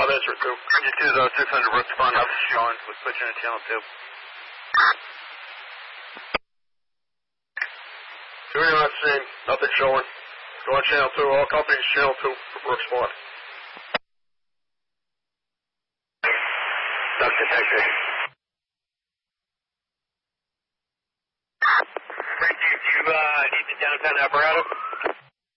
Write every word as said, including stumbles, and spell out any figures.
five, answer two. You two, though, six hundred Brooks Pond, up Sean, was put you in channel two. Two you're not seeing, nothing showing. Go on channel two, all companies channel two for Brooks Pond. Duck detector. Three two, do you uh, need the downtown apparatus?